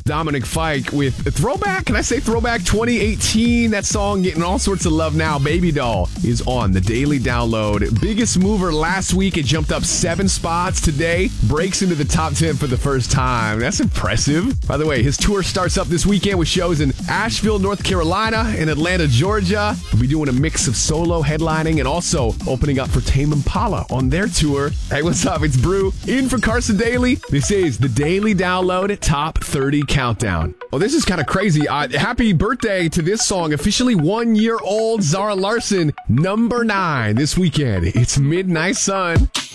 Dominic Fike with a throwback. Can I say throwback 2018? That song getting all sorts of love now. Baby Doll is on the daily download. Biggest mover last week. It jumped up 7 spots. Today breaks into the top 10 for the first time. That's impressive. By the way, his tour starts up this weekend with shows in Asheville, North Carolina, and Atlanta, Georgia. We'll be doing a mix of solo headlining and also opening up for Tame Impala on their tour. Hey, what's up? It's Brew in for Carson Daly. This is the Daily Download Top 30 Countdown. Oh, this is kind of crazy. Happy birthday to this song. Officially 1 year old, Zara Larsson, number 9 this weekend. It's Midnight Sun.